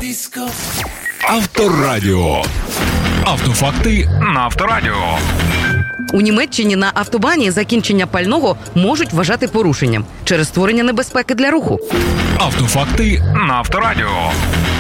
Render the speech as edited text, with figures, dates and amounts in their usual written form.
Авторадіо. Автофакти на Авторадіо. У Німеччині на автобані закінчення пального можуть вважати порушенням через створення небезпеки для руху. Автофакти на Авторадіо.